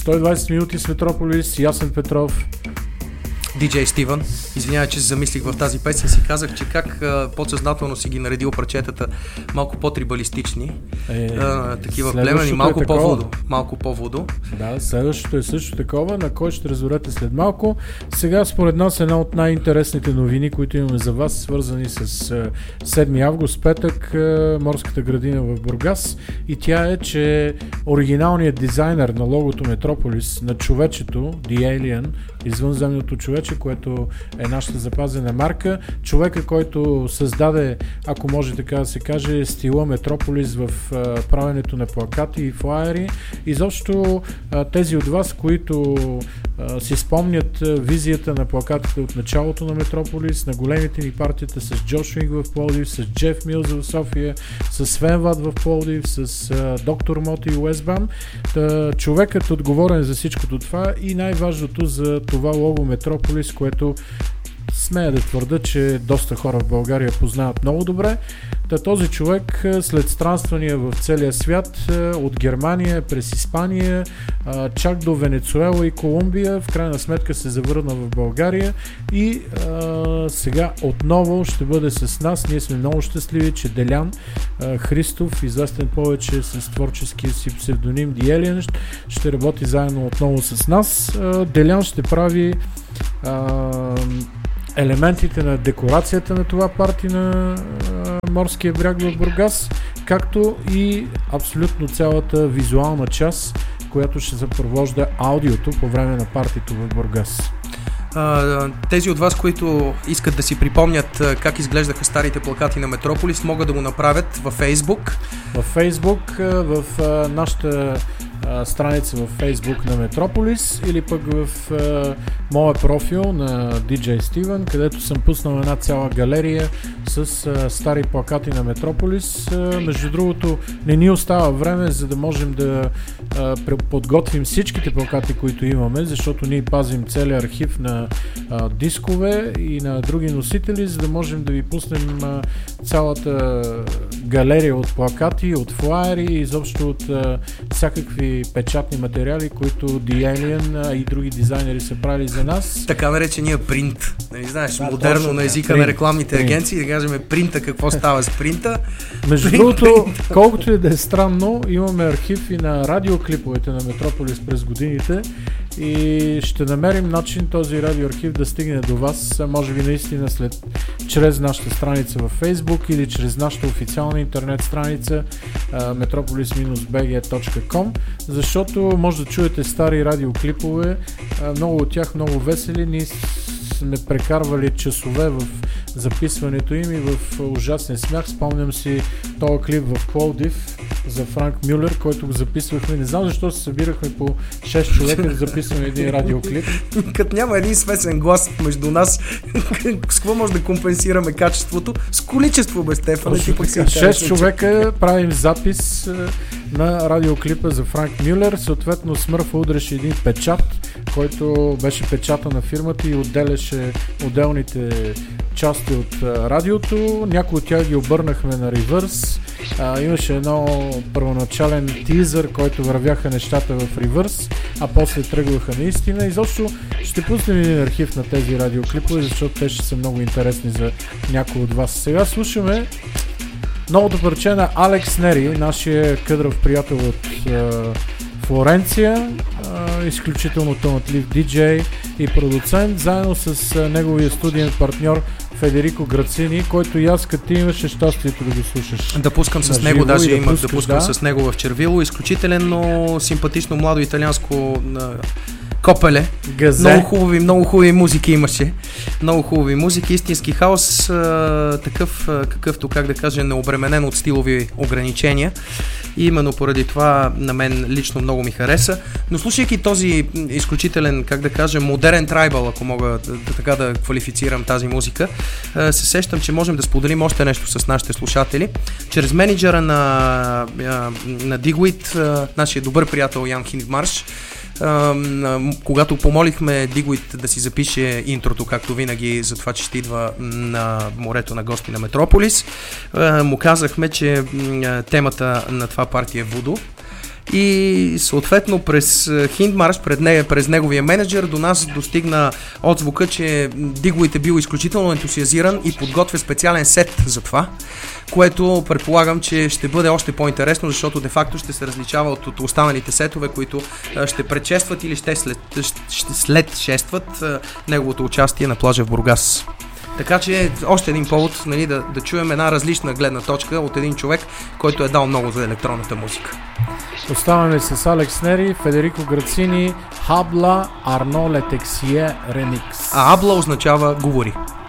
120 минути с Метрополис, Ясен Петров, DJ Стивън. Извинявай, че се замислих в тази песен, си казах, че как подсъзнателно си ги наредил парчетата малко по-трибалистични, такива племени, малко по-водо. Да, следващото е също такова, на кой ще разберете след малко. Сега според нас една от най-интересните новини, които имаме за вас, свързани с 7 август, петък, морската градина в Бургас, и тя е, че оригиналният дизайнер на логото Метрополис, на човечето, The Alien, извънземното човече, което е нашата запазена марка, човека, който създаде, ако може така да се каже, стила Метрополис в правенето на плакати и флаери. Изобщо тези от вас, които си спомнят визията на плакатите от началото на Метрополис, на големите ни партията с Джош Уинг в Пловдив, с Джеф Милз в София, с Свен Ват в Пловдив, с Доктор Мото и Уестбам. Човекът отговорен за всичкото това и най-важното за това лого Метрополис, което смея да твърда, че доста хора в България познават много добре. Този човек след странствания в целия свят, от Германия през Испания, чак до Венецуела и Колумбия, в крайна сметка се завърна в България и сега отново ще бъде с нас. Ние сме много щастливи, че Делян Христов, известен повече с творческия си псевдоним The Alien, ще работи заедно отново с нас. Делян ще прави елементите на декорацията на това парти на морския бряг в Бургас, както и абсолютно цялата визуална част, която ще съпровожда аудиото по време на партито в Бургас. Тези от вас, които искат да си припомнят как изглеждаха старите плакати на Метрополис, могат да го направят във Фейсбук. Във Фейсбук, в нашата страница във Фейсбук на Метрополис, или пък в моя профил на DJ Стивън, където съм пуснал една цяла галерия с стари плакати на Метрополис. Между другото, не ни остава време, за да можем да подготвим всичките плакати, които имаме, защото ние пазим целият архив на дискове и на други носители, за да можем да ви пуснем цялата галерия от плакати, от флаери и изобщо от всякакви печатни материали, които The Alien и други дизайнери са правили за нас. Така наречения принт. Нали знаеш, да, модерно точно, на езика на рекламните агенции, да кажем принта, какво става с принта. Между другото, колкото и да е странно, имаме архив и на радиоклиповете на Метрополис през годините и ще намерим начин този радиоархив да стигне до вас, може би наистина чрез нашата страница във Facebook или чрез нашата официална интернет страница metropolis-bg.com, защото може да чуете стари радиоклипове, много от тях много весели. Ние сме прекарвали часове в записването им и в ужасен смях. Спомням си този клип в Пловдив за Франк Мюлер, който го записвахме. Не знам защо се събирахме по 6 човека да записваме един радиоклип. Като няма един смесен глас между нас, с какво може да компенсираме качеството? С количество, бе, Стефан. 6 човека правим запис на радиоклипа за Франк Мюлер. Съответно Смърфа удреше един печат, който беше печата на фирмата и отделяше отделните части от радиото. Някои от тях ги обърнахме на ревърс. Имаше едно първоначален тизър, който вървяха нещата в ревърс, а после тръгваха наистина. Изобщо ще пуснем един архив на тези радиоклипове, защото те ще са много интересни за някои от вас. Сега слушаме новото парче на Алекс Нери, нашия къдрав приятел от Флоренция, изключително талантлив диджей и продуцент, заедно с неговия студиен партньор Федерико Грацини, който и аз като ти имаше щастието да го слушаш. Да пускам с него, даже имах да пускам с него в Червило. Изключително симпатично младо италианско копеле. Газе. Много хубави музики имаше. Много хубави музики, истински хаос, такъв какъвто, как да кажа, необременен от стилови ограничения. И именно поради това на мен лично много ми хареса. Но слушайки този изключителен, как да кажа, модерен трайбъл, ако мога така да квалифицирам тази музика, се сещам, че можем да споделим още нещо с нашите слушатели. Чрез менеджера на Digwit, нашия добър приятел Ян Хиндмарш, когато помолихме Digwit да си запише интрото, както винаги, за това, че ще идва на морето на гости на Метрополис, му казахме, че темата на това парти е Вудо. и съответно през Хиндмарш, през неговия менеджер, до нас достигна отзвука, че Диглойт е бил изключително ентусиазиран и подготвя специален сет за това, което предполагам, че ще бъде още по-интересно, защото де-факто ще се различава от останалите сетове, които ще предшестват или ще следшестват неговото участие на плажа в Бургас. Така че още един повод, нали, да чуем една различна гледна точка от един човек, който е дал много за електронната музика. Оставаме с Алекс Нери, Федерико Грацини, Habla Arnaud Le Texier Remix. А Habla означава говори.